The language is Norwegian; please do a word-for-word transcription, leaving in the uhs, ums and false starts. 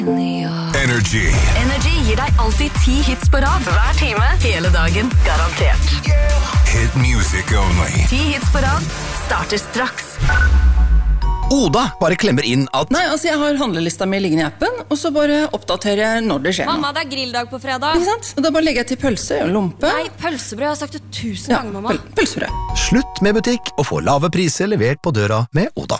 Energy. Energy gir deg alltid ti hits på rad. Hver time, hele dagen. Garantert. Hit music only. Ti hits på rad starter straks. Oda bare klemmer inn at Nei, altså jeg har handlelista mi liggende i appen, og så bare oppdaterer jeg når det skjer noe. Mamma, det er grilldag på fredag. Ikke sant? Og da bare legger jeg til pølse og lompe. Nei, pølsebrød, jeg har sagt det tusen Ja, ganger, mamma. pøl- pølsebrød. slutt med butikk og få lave priser levert på døra med Oda.